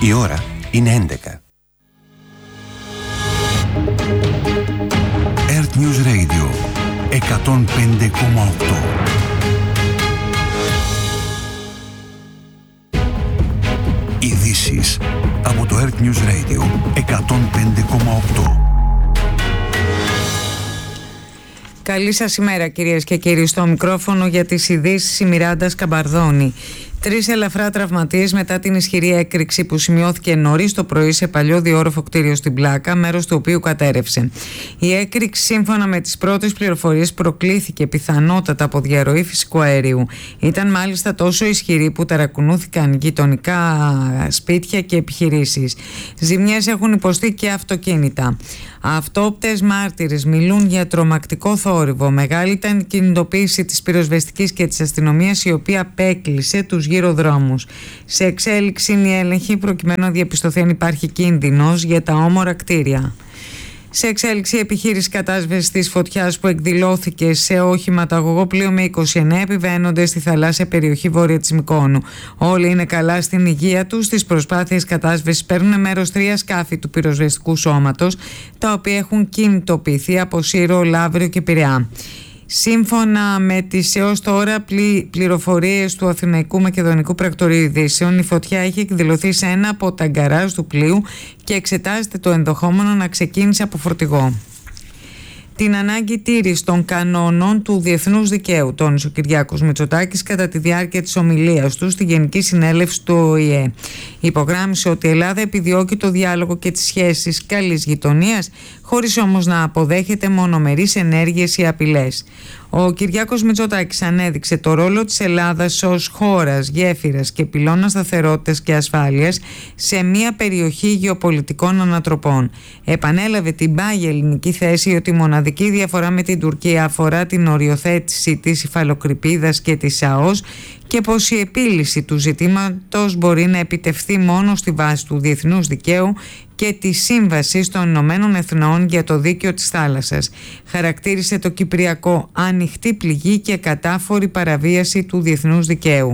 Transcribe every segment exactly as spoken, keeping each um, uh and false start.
Η ώρα είναι έντεκα. Earth News Radio εκατόν πέντε κόμμα οκτώ. Ειδήσεις από το Earth News Radio εκατόν πέντε κόμμα οκτώ. Καλή σας ημέρα κυρίες και κύριοι. Στο μικρόφωνο για τις ειδήσεις η Μιράντα Καμπαρδόνη. Τρεις ελαφρά τραυματίες μετά την ισχυρή έκρηξη που σημειώθηκε νωρίς το πρωί σε παλιό διόροφο κτίριο στην Πλάκα, μέρος του οποίου κατέρρευσε. Η έκρηξη, σύμφωνα με τις πρώτες πληροφορίες, προκλήθηκε πιθανότατα από διαρροή φυσικού αερίου. Ήταν μάλιστα τόσο ισχυρή που ταρακουνούθηκαν γειτονικά σπίτια και επιχειρήσεις. Ζημιές έχουν υποστεί και αυτοκίνητα. Αυτόπτες μάρτυρες μιλούν για τρομακτικό θόρυβο. Μεγάλη ήταν η κινητοποίηση της πυροσβεστικής και της αστυνομίας, η οποία απέκλεισε τους γύρω δρόμους. Σε εξέλιξη είναι η έλεγχη προκειμένου να διαπιστωθεί αν υπάρχει κίνδυνος για τα όμορα κτίρια. Σε εξέλιξη επιχείρηση κατάσβεσης της φωτιάς που εκδηλώθηκε σε οχηματαγωγό πλοίο με είκοσι εννέα επιβαίνοντες στη θαλάσσια περιοχή βόρεια της Μυκόνου. Όλοι είναι καλά στην υγεία τους. Στις προσπάθειες κατάσβεσης παίρνουν μέρος τρία σκάφη του πυροσβεστικού σώματος, τα οποία έχουν κινητοποιηθεί από Σύρο, Λαύριο και Πειραιά. Σύμφωνα με τις έως τώρα πλη, πληροφορίες του Αθηναϊκού Μακεδονικού Πρακτορείου Ειδήσεων, η φωτιά έχει εκδηλωθεί σε ένα από τα γκαράζ του πλοίου και εξετάζεται το ενδεχόμενο να ξεκίνησε από φορτηγό. Την ανάγκη τήρησης των κανόνων του διεθνούς δικαίου τόνισε ο Κυριάκος Μητσοτάκης κατά τη διάρκεια της ομιλίας του στη Γενική Συνέλευση του Ο Η Ε. Υπογράμμισε ότι η Ελλάδα επιδιώκει το διάλογο και τις σχέσεις καλής γειτονίας, χωρίς όμως να αποδέχεται μονομερείς ενέργειες ή απειλές. Ο Κυριάκος Μητσοτάκης ανέδειξε το ρόλο της Ελλάδας ως χώρας, γέφυρας και πυλώνα σταθερότητας και ασφάλειας σε μια περιοχή γεωπολιτικών ανατροπών. Επανέλαβε την πάγια ελληνική θέση ότι η μοναδική διαφορά με την Τουρκία αφορά την οριοθέτηση της υφαλοκρηπίδας και της ΑΟΣ και πως η επίλυση του ζητήματος μπορεί να επιτευχθεί μόνο στη βάση του διεθνούς δικαίου και τη Σύμβαση των Ηνωμένων Εθνών για το Δίκαιο της Θάλασσας. Χαρακτήρισε το Κυπριακό ανοιχτή πληγή και κατάφορη παραβίαση του διεθνούς δικαίου.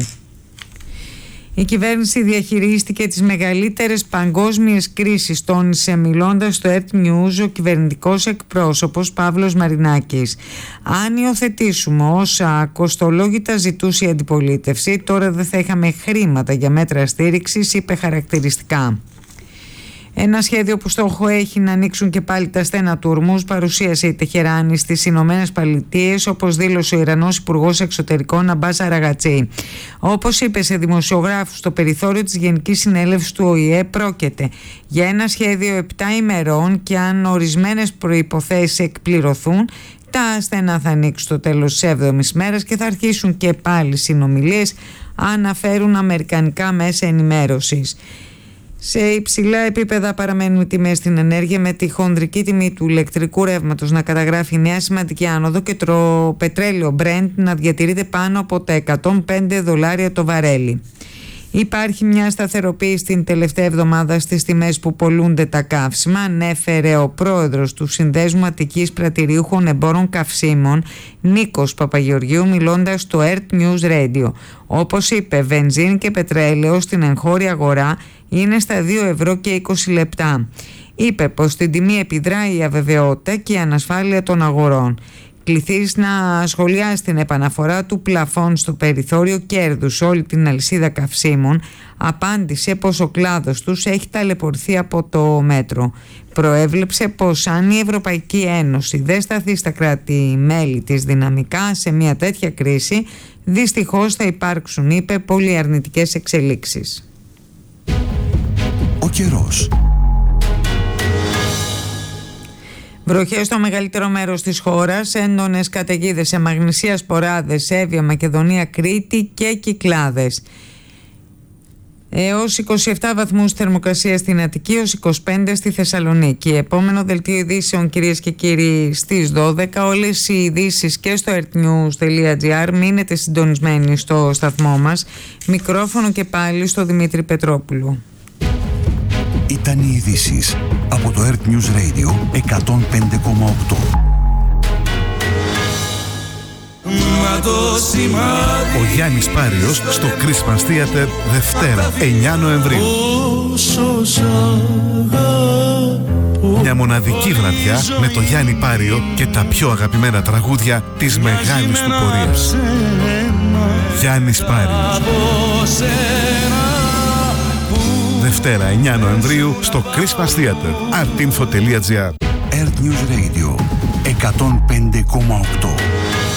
Η κυβέρνηση διαχειρίστηκε τις μεγαλύτερες παγκόσμιες κρίσεις, τόνισε μιλώντας στο Earth News ο κυβερνητικός εκπρόσωπος Παύλος Μαρινάκης. Αν υιοθετήσουμε όσα κοστολόγητα ζητούσε η αντιπολίτευση, τώρα δεν θα είχαμε χρήματα για μέτρα στήριξης, είπε χαρακτηριστικά. Ένα σχέδιο που στόχο έχει να ανοίξουν και πάλι τα στένα του Ορμούζ παρουσίασε η Τεχεράνη στις Ηνωμένες Πολιτείες, όπως δήλωσε ο Ιρανός Υπουργός Εξωτερικών Αμπάς Αραγατσί. Όπως είπε σε δημοσιογράφους στο περιθώριο της Γενικής Συνέλευσης του Ο Η Ε, πρόκειται για ένα σχέδιο επτά ημερών και αν ορισμένες προϋποθέσεις εκπληρωθούν, τα στενά θα ανοίξουν στο τέλος της έβδομης μέρας και θα αρχίσουν και πάλι συνομιλίες, αναφέρουν αμερικανικά μέσα ενημέρωσης. Σε υψηλά επίπεδα παραμένουν οι τιμές στην ενέργεια, με τη χονδρική τιμή του ηλεκτρικού ρεύματος να καταγράφει νέα σημαντική άνοδο και το πετρέλαιο Brent να διατηρείται πάνω από τα εκατόν πέντε δολάρια το βαρέλι. Υπάρχει μια σταθεροποίηση την τελευταία εβδομάδα στις τιμές που πωλούνται τα καύσιμα, ανέφερε ο πρόεδρος του Συνδέσμου Αττικής Πρατηριούχων Εμπόρων Καυσίμων, Νίκος Παπαγεωργίου, μιλώντας στο Earth News Radio. Όπως είπε, βενζίνη και πετρέλαιο στην εγχώρια αγορά είναι στα δύο ευρώ και είκοσι λεπτά. Είπε πως στην τιμή επιδράει η αβεβαιότητα και η ανασφάλεια των αγορών. Κληθείς να σχολιάσει την επαναφορά του πλαφών στο περιθώριο κέρδους όλη την αλυσίδα καυσίμων, απάντησε πως ο κλάδος τους έχει ταλαιπωρηθεί από το μέτρο. Προέβλεψε πως αν η Ευρωπαϊκή Ένωση δεν σταθεί στα κράτη-μέλη της δυναμικά σε μια τέτοια κρίση, δυστυχώς θα υπάρξουν, είπε, πολύ αρνητικές εξελίξεις. Ο καιρός. Βροχές στο μεγαλύτερο μέρος της χώρας, έντονες καταιγίδες σε Μαγνησία, Σποράδες, Εύβοια, Μακεδονία, Κρήτη και Κυκλάδες. Έως είκοσι επτά βαθμούς θερμοκρασία στην Αττική, έως είκοσι πέντε στη Θεσσαλονίκη. Επόμενο δελτίο ειδήσεων, κυρίες και κύριοι, στις δώδεκα. Όλες οι ειδήσεις και στο earthnews τελεία gr. Μείνετε συντονισμένοι στο σταθμό μας. Μικρόφωνο και πάλι στο Δημήτρη Πετρόπουλο. Ήταν οι ειδήσεις από το Earth News Radio εκατόν πέντε κόμμα οκτώ. Ο Γιάννης Πάριος στο Christmas Theater Δευτέρα εννιά Νοεμβρίου. Μια μοναδική βραδιά με το Γιάννη Πάριο και τα πιο αγαπημένα τραγούδια της μεγάλης του πορείας. Γιάννης Πάριος. Δευτέρα εννιά Νοεμβρίου στο Christmas Theater. artinfo τελεία gr. Earth News Radio εκατόν πέντε κόμμα οκτώ.